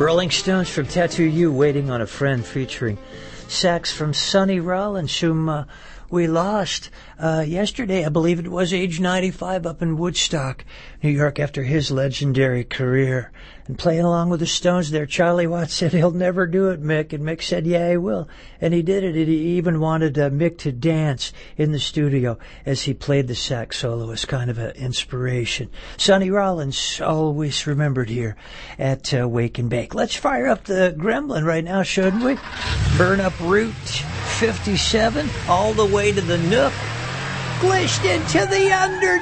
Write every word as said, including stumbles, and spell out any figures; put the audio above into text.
Rolling Stones from Tattoo You, Waiting on a Friend, featuring sax from Sonny Rollins, whom uh, we lost uh, yesterday, I believe it was, age ninety-five, up in Woodstock, New York, after his legendary career. And playing along with the Stones there, Charlie Watts said he'll never do it, Mick, and Mick said, yeah, he will. And he did it, and he even wanted uh, Mick to dance in the studio as he played the sax solo as kind of an inspiration. Sonny Rollins, always remembered here at uh, Wake and Bake. Let's fire up the Gremlin right now, shouldn't we? Burn up Route fifty-seven all the way to the Nook. Glitched into the under